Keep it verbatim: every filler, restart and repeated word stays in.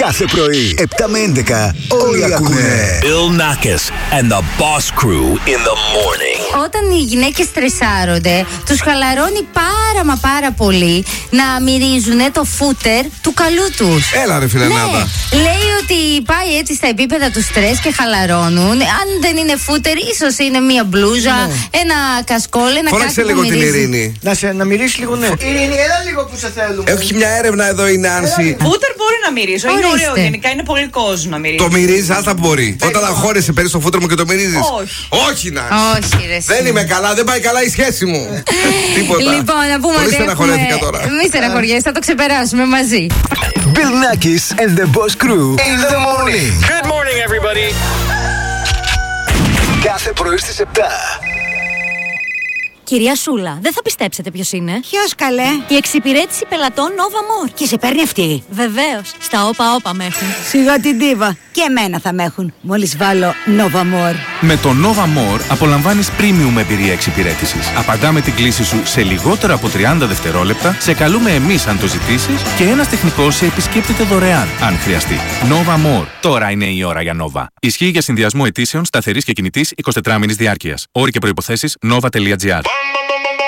Κάθε πρωί, επτά με έντεκα, όλοι ακούνε. Bill Nackis and the Boss Crew in the morning. Όταν οι γυναίκες στρεσάρονται, τους χαλαρώνει πάρα μα πάρα πολύ να μυρίζουν το φούτερ του καλού τους. Έλα ρε φιλενάδα. Ναι, λέει ότι πάει έτσι στα επίπεδα του στρες και χαλαρώνουν. Αν δεν είναι φούτερ, ίσως είναι μία μπλούζα, ναι, ένα κασκόλ, ένα Φώναξε λίγο την Ειρήνη. Να, σε, να μυρίσει λίγο, ναι. Ειρήνη, έλα λίγο που σε θέλουμε. Έχει μια έρευνα εδώ η Νάνση. Φούτερ μπορεί να μυρίσω. Είναι ωραίο γενικά, είναι πολύ κόσμο να μυρίσει. Το μυρίζει, άστα μπορεί. Όταν αγχώρεσαι, παίρνει το φούτερ μου και το μυρίζει. Όχι. Όχι, Νάνση. Όχι, ρε. Δεν είμαι καλά, δεν πάει καλά η σχέση μου. Τίποτα. Λοιπόν, να πούμε ότι. Πολύ στεναχωρέθηκα τώρα. Μη στεναχωριέσαι, θα το ξεπεράσουμε μαζί. Bill Nackis and the Boss Crew in the morning. Good morning, everybody. Κάθε πρωί στις επτά. Κυρία Σούλα, δεν θα πιστέψετε ποιος είναι. Ποιος καλέ? Η εξυπηρέτηση πελατών Nova More. Και σε παίρνει αυτή? Βεβαίως, στα όπα όπα με έχουν. Σιγά την ντίβα. Και εμένα θα με έχουν, μόλις βάλω Nova More. Με το Nova More απολαμβάνεις premium εμπειρία εξυπηρέτησης. Απαντάμε την κλήση σου σε λιγότερα από τριάντα δευτερόλεπτα, σε καλούμε εμείς αν το ζητήσεις και ένας τεχνικός σε επισκέπτεται δωρεάν αν χρειαστεί. Nova More. Τώρα είναι η ώρα για Nova. Ισχύει για συνδυασμό αιτήσεων σταθερής και κινητής εικοσιτετράμηνης διάρκειας. Όροι και προϋποθέσεις nova τελεία gr.